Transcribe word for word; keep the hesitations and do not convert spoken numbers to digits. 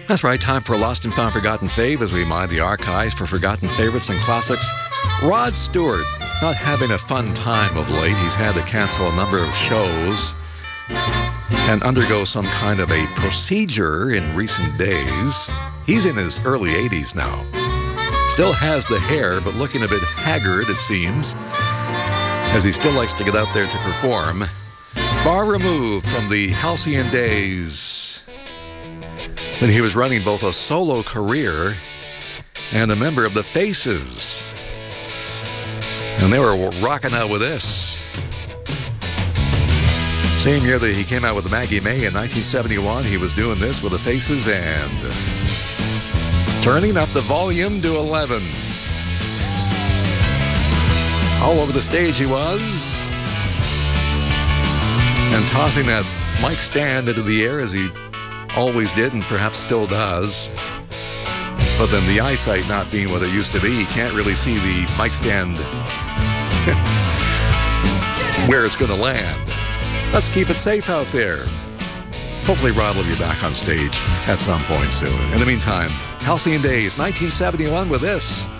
That's right, time for a Lost and Found Forgotten Fave as we mine the archives for forgotten favorites and classics. Rod Stewart, not having a fun time of late. He's had to cancel a number of shows and undergo some kind of a procedure in recent days. He's in his early eighties now. Still has the hair, but looking a bit haggard, it seems, as he still likes to get out there to perform. Far removed from the halcyon days when he was running both a solo career and a member of the Faces. And they were rocking out with this. Same year that he came out with Maggie May in nineteen seventy-one, he was doing this with the Faces and turning up the volume to eleven. All over the stage he was, and tossing that mic stand into the air as he always did and perhaps still does. But then the eyesight not being what it used to be, you can't really see the mic stand where it's going to land. Let's keep it safe out there. Hopefully Rod will be back on stage at some point soon. In the meantime, halcyon days, nineteen seventy-one with this.